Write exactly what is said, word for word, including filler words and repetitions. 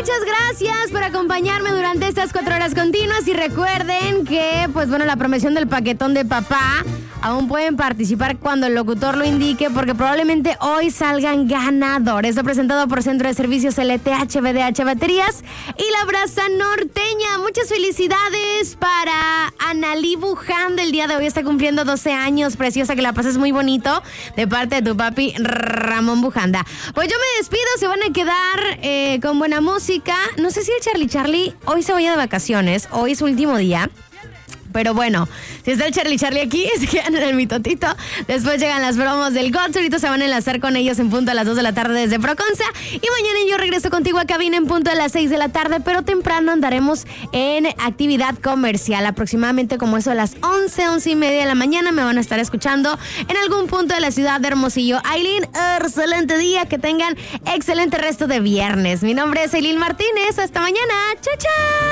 muchas gracias por acompañarme durante estas cuatro horas continuas. Y recuerden que, pues bueno, la promoción del paquetón de papá aún pueden participar cuando el locutor lo indique, porque probablemente hoy salgan ganadores. Está presentado por Centro de Servicios L T H B D H Baterías y La Brasa Norteña. Muchas felicidades para Analí Buján, del día de hoy está cumpliendo doce años. Preciosa, que la pases muy bonito de parte de tu papi Ramón Bujanda. Pues yo me despido, se van a quedar eh, con buena música. No sé si el Charlie Charlie hoy se vaya de vacaciones, hoy es su último día. Pero bueno, si está el Charlie Charlie aquí, se quedan en el mitotito. Después llegan las promos del Gods. Ahorita se van a enlazar con ellos en punto a las dos de la tarde desde Proconza. Y mañana yo regreso contigo a cabina en punto a las seis de la tarde. Pero temprano andaremos en actividad comercial. Aproximadamente como eso a las once, once y media de la mañana me van a estar escuchando en algún punto de la ciudad de Hermosillo. Aileen, excelente día. Que tengan excelente resto de viernes. Mi nombre es Aileen Martínez. Hasta mañana. Chao, chao.